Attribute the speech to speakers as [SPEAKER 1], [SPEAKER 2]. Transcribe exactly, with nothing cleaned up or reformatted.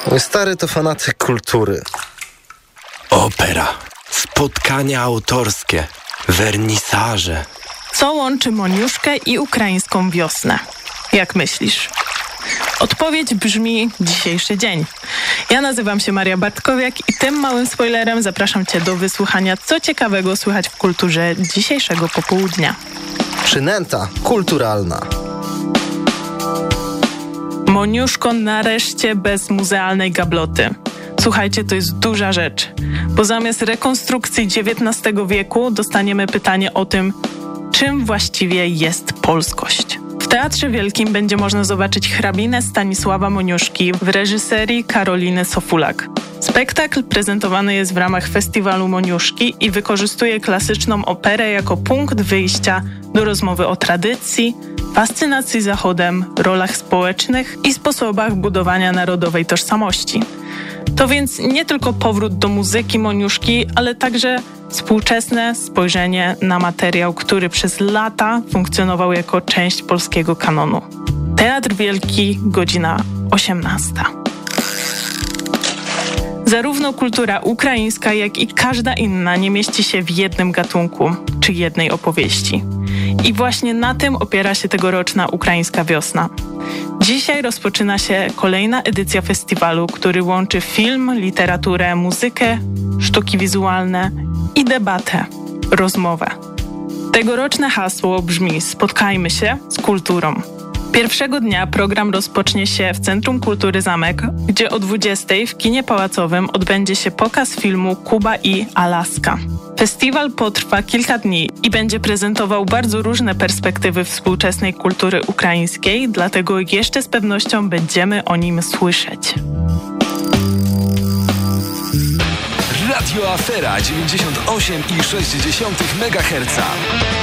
[SPEAKER 1] Mój stary to fanatyk kultury.
[SPEAKER 2] Opera, spotkania autorskie, wernisaże.
[SPEAKER 3] Co łączy Moniuszkę i ukraińską wiosnę? Jak myślisz? Odpowiedź brzmi dzisiejszy dzień. Ja nazywam się Maria Bartkowiak i tym małym spoilerem zapraszam Cię do wysłuchania, co ciekawego słychać w kulturze dzisiejszego popołudnia.
[SPEAKER 1] Przynęta kulturalna.
[SPEAKER 3] Moniuszko nareszcie bez muzealnej gabloty. Słuchajcie, to jest duża rzecz, bo zamiast rekonstrukcji dziewiętnastego wieku dostaniemy pytanie o tym, czym właściwie jest polskość. W Teatrze Wielkim będzie można zobaczyć hrabinę Stanisława Moniuszki w reżyserii Karoliny Sofulak. Spektakl prezentowany jest w ramach Festiwalu Moniuszki i wykorzystuje klasyczną operę jako punkt wyjścia do rozmowy o tradycji, fascynacji Zachodem, rolach społecznych i sposobach budowania narodowej tożsamości. To więc nie tylko powrót do muzyki Moniuszki, ale także współczesne spojrzenie na materiał, który przez lata funkcjonował jako część polskiego kanonu. Teatr Wielki, godzina osiemnasta. Zarówno kultura ukraińska, jak i każda inna nie mieści się w jednym gatunku czy jednej opowieści. I właśnie na tym opiera się tegoroczna Ukraińska Wiosna. Dzisiaj rozpoczyna się kolejna edycja festiwalu, który łączy film, literaturę, muzykę, sztuki wizualne i debatę, rozmowę. Tegoroczne hasło brzmi: spotkajmy się z kulturą. Pierwszego dnia program rozpocznie się w Centrum Kultury Zamek, gdzie o dwudziestej w kinie pałacowym odbędzie się pokaz filmu Kuba i Alaska. Festiwal potrwa kilka dni i będzie prezentował bardzo różne perspektywy współczesnej kultury ukraińskiej, dlatego jeszcze z pewnością będziemy o nim słyszeć.
[SPEAKER 4] Radio Afera dziewięćdziesiąt osiem i sześć megaherca.